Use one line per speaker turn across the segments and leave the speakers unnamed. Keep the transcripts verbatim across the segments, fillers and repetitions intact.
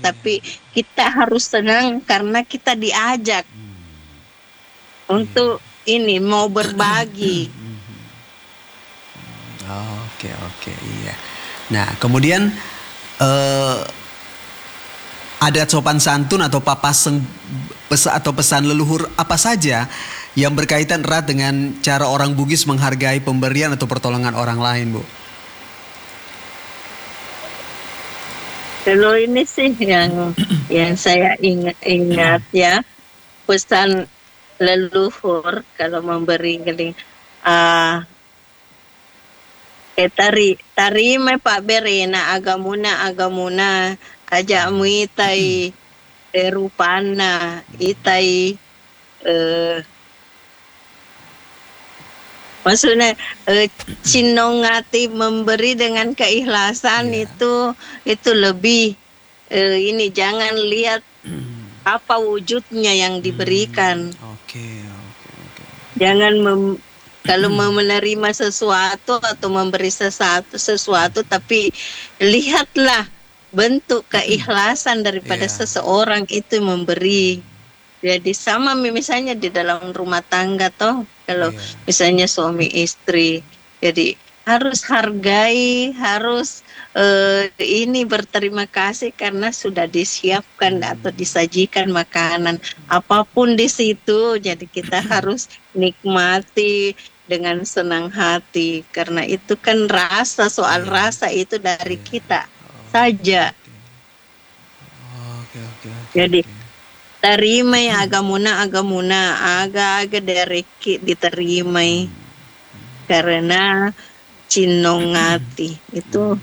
tapi kita harus senang karena kita diajak untuk ini mau berbagi.
Oke oke iya. Nah kemudian uh, adat sopan santun atau papasan pesa atau pesan leluhur apa saja yang berkaitan erat dengan cara orang Bugis menghargai pemberian atau pertolongan orang lain, Bu?
Kalau ini sih yang yang saya ingat ingat ya, pesan leluhur kalau memberi geling ah uh, eh tari tarime Pak Berena agamuna agamuna aja muitai erupana itai eh maksudnya eh, cinongati memberi dengan keikhlasan yeah. itu itu lebih eh, ini jangan lihat apa wujudnya yang diberikan.
Oke okay, oke okay, oke. Okay.
Jangan mem, kalau menerima sesuatu atau memberi sesuatu sesuatu tapi lihatlah bentuk keikhlasan daripada yeah. seseorang itu memberi. Jadi sama misalnya di dalam rumah tangga toh kalau yeah. misalnya suami istri, jadi harus hargai, harus uh, ini berterima kasih karena sudah disiapkan atau disajikan makanan apapun di situ. Jadi kita harus nikmati dengan senang hati karena itu kan rasa soal yeah. rasa itu dari yeah. kita oh. saja.
Okay. Okay, okay, okay.
Jadi terima ya agamuna agamuna aga-aga dari diterima karena cinongati itu.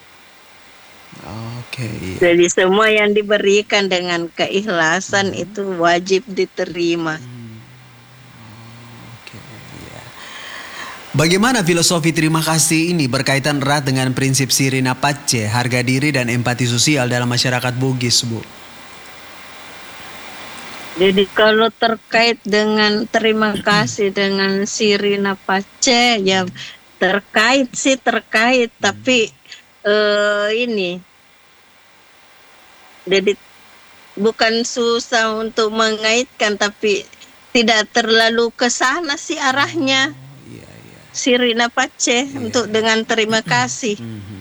Oke. Okay.
Jadi semua yang diberikan dengan keikhlasan hmm. itu wajib diterima.
Hmm. Oke. Okay, ya. Bagaimana filosofi terima kasih ini berkaitan erat dengan prinsip Sirina Pace, harga diri dan empati sosial dalam masyarakat Bugis, Bu?
Jadi kalau terkait dengan terima kasih dengan Sirina Pace ya terkait sih terkait tapi uh, ini jadi bukan susah untuk mengaitkan tapi tidak terlalu ke sana sih arahnya.
Oh, iya, iya.
Sirina Pace iya, untuk iya. dengan terima kasih.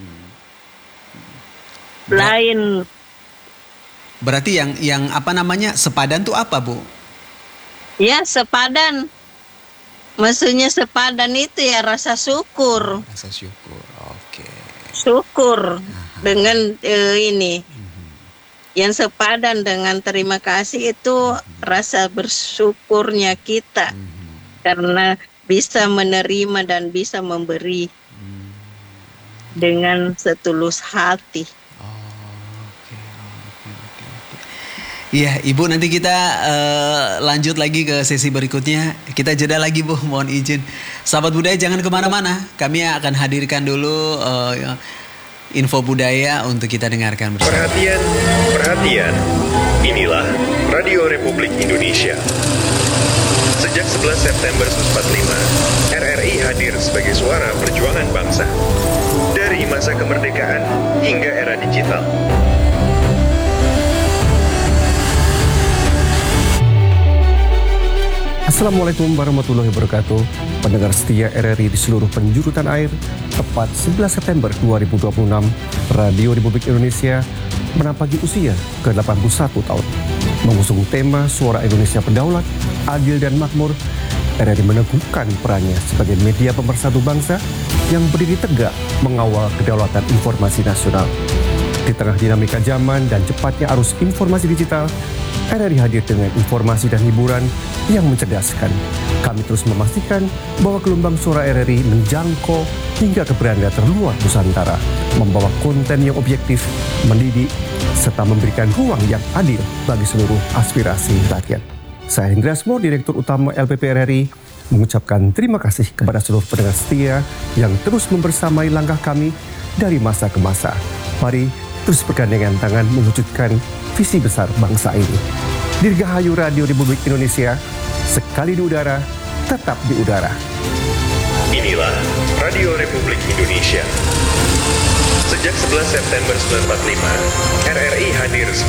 Lain.
Berarti yang yang apa namanya sepadan tuh apa, Bu?
Ya sepadan. Maksudnya sepadan itu ya rasa syukur.
Rasa syukur, oke. Okay.
Syukur Aha. dengan uh, ini. Mm-hmm. Yang sepadan dengan terima kasih itu mm-hmm. rasa bersyukurnya kita. Mm-hmm. Karena bisa menerima dan bisa memberi mm-hmm. dengan setulus hati.
Iya, Ibu nanti kita uh, lanjut lagi ke sesi berikutnya. Kita jeda lagi, Bu, mohon izin. Sahabat budaya jangan kemana-mana. Kami akan hadirkan dulu uh, info budaya untuk kita dengarkan bersama.
Perhatian, perhatian. Inilah Radio Republik Indonesia. Sejak sebelas September seribu sembilan ratus empat puluh lima, R R I hadir sebagai suara perjuangan bangsa. Dari masa kemerdekaan hingga era digital.
Assalamualaikum warahmatullahi wabarakatuh. Pendengar setia R R I di seluruh penjuru tanah air, tepat sebelas September dua ribu dua puluh enam, Radio Republik Indonesia menampaki usia ke delapan puluh satu tahun. Mengusung tema Suara Indonesia Berdaulat, Adil dan Makmur, R R I meneguhkan perannya sebagai media pemersatu bangsa yang berdiri tegak mengawal kedaulatan informasi nasional. Di tengah dinamika zaman dan cepatnya arus informasi digital, R R I hadir dengan informasi dan hiburan yang mencerdaskan. Kami terus memastikan bahwa gelombang suara R R I menjangkau hingga ke beranda terluar Nusantara, membawa konten yang objektif, mendidik, serta memberikan ruang yang adil bagi seluruh aspirasi rakyat. Saya Hendra Asmor, Direktur Utama L P P R R I, mengucapkan terima kasih kepada seluruh pendengar setia yang terus membersamai langkah kami dari masa ke masa. Mari terus bergandengan tangan mewujudkan visi besar bangsa ini. Dirgahayu Radio Republik Indonesia, sekali di udara, tetap di udara.
Inilah Radio Republik Indonesia. Sejak sebelas September seribu sembilan ratus empat puluh lima, R R I hadir